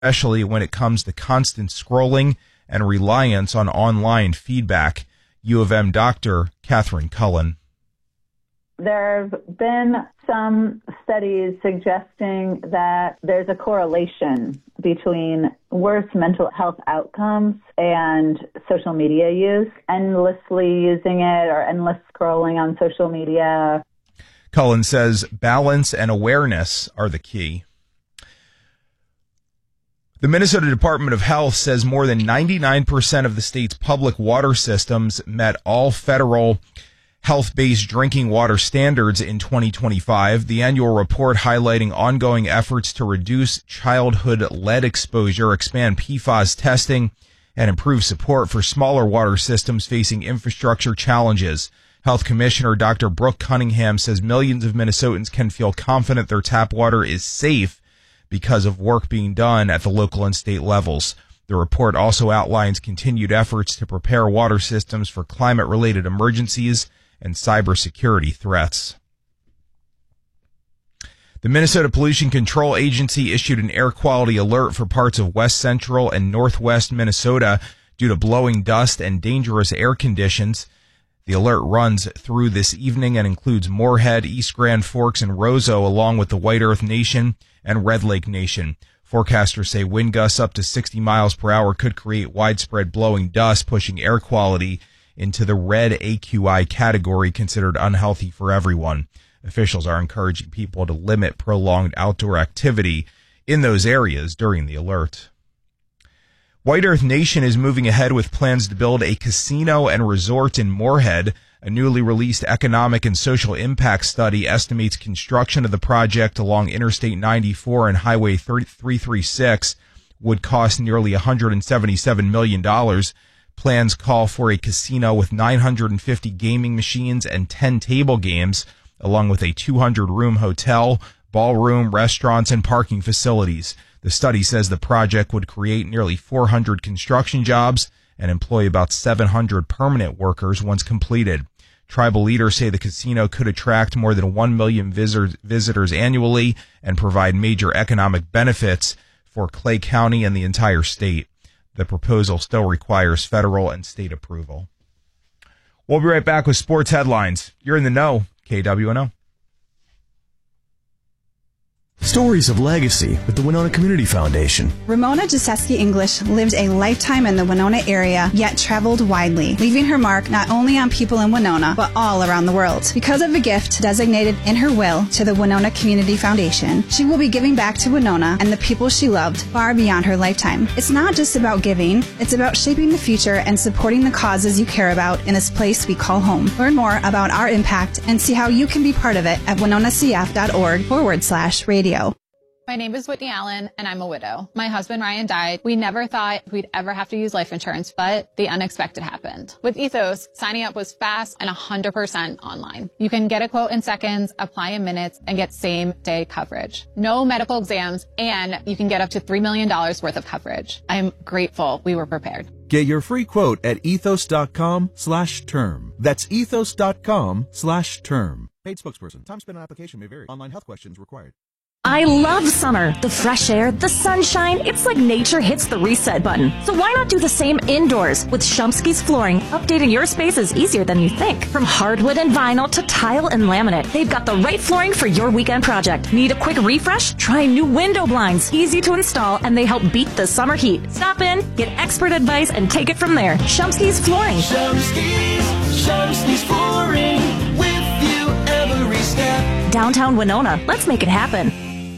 especially when it comes to constant scrolling and reliance on online feedback. U of M doctor Catherine Cullen. There have been some studies suggesting that there's a correlation between worse mental health outcomes and social media use, endlessly using it or endless scrolling on social media. Cullen says balance and awareness are the key. The Minnesota Department of Health says more than 99% of the state's public water systems met all federal health-based drinking water standards in 2025. The annual report highlighting ongoing efforts to reduce childhood lead exposure, expand PFAS testing, and improve support for smaller water systems facing infrastructure challenges. Health Commissioner Dr. Brooke Cunningham says millions of Minnesotans can feel confident their tap water is safe because of work being done at the local and state levels. The report also outlines continued efforts to prepare water systems for climate-related emergencies and cybersecurity threats. The Minnesota Pollution Control Agency issued an air quality alert for parts of west central and northwest Minnesota due to blowing dust and dangerous air conditions. The alert runs through this evening and includes Moorhead, East Grand Forks, and Roseau, along with the White Earth Nation and Red Lake Nation. Forecasters say wind gusts up to 60 miles per hour could create widespread blowing dust, pushing air quality into the red AQI category, considered unhealthy for everyone. Officials are encouraging people to limit prolonged outdoor activity in those areas during the alert. White Earth Nation is moving ahead with plans to build a casino and resort in Moorhead. A newly released economic and social impact study estimates construction of the project along Interstate 94 and Highway 336 would cost nearly $177 million. Plans call for a casino with 950 gaming machines and 10 table games, along with a 200-room hotel, ballroom, restaurants, and parking facilities. The study says the project would create nearly 400 construction jobs and employ about 700 permanent workers once completed. Tribal leaders say the casino could attract more than 1 million visitors annually and provide major economic benefits for Clay County and the entire state. The proposal still requires federal and state approval. We'll be right back with sports headlines. You're in the know, KWNO. Stories of legacy with the Winona Community Foundation. Ramona Jaseski English lived a lifetime in the Winona area, yet traveled widely, leaving her mark not only on people in Winona, but all around the world. Because of a gift designated in her will to the Winona Community Foundation, she will be giving back to Winona and the people she loved far beyond her lifetime. It's not just about giving, it's about shaping the future and supporting the causes you care about in this place we call home. Learn more about our impact and see how you can be part of it at winonacf.org/radio. My name is Whitney Allen, and I'm a widow. My husband, Ryan, died. We never thought we'd ever have to use life insurance, but the unexpected happened. With Ethos, signing up was fast and 100% online. You can get a quote in seconds, apply in minutes, and get same-day coverage. No medical exams, and you can get up to $3 million worth of coverage. I'm grateful we were prepared. Get your free quote at ethos.com/term. That's ethos.com/term. Paid spokesperson. Time spent on application may vary. Online health questions required. I love summer. The fresh air, the sunshine. It's like nature hits the reset button. So why not do the same indoors? With Shumsky's Flooring, updating your space is easier than you think. From hardwood and vinyl to tile and laminate, they've got the right flooring for your weekend project. Need a quick refresh? Try new window blinds. Easy to install, and they help beat the summer heat. Stop in, get expert advice, and take it from there. Shumsky's Flooring. Shumsky's Flooring. With you every step. Downtown Winona. Let's make it happen.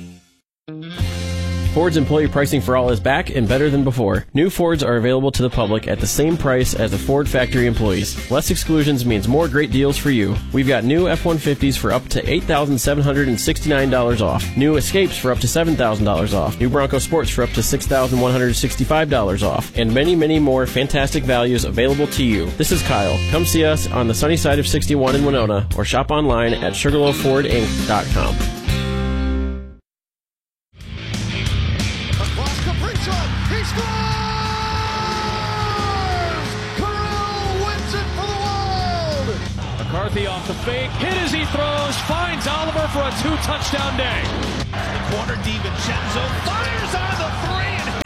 Ford's employee pricing for all is back and better than before. New Fords are available to the public at the same price as the Ford factory employees. Less exclusions means more great deals for you. We've got new F-150s for up to $8,769 off. New Escapes for up to $7,000 off. New Bronco Sports for up to $6,165 off. And many, many more fantastic values available to you. This is Kyle. Come see us on the sunny side of 61 in Winona or shop online at SugarloafFordInc.com. McCarthy off the fake, hit as he throws, finds Oliver for a 2-touchdown day. The corner, DiVincenzo fires on the three and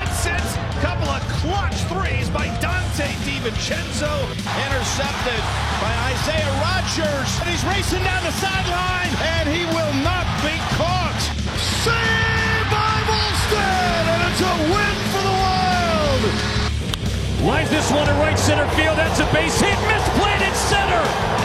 DiVincenzo intercepted by Isaiah Rodgers. And he's racing down the sideline, and he will not be caught. Saved by Volstead, and it's a win for the Wild. Lines this one to right center field. That's a base hit. Misplayed at center.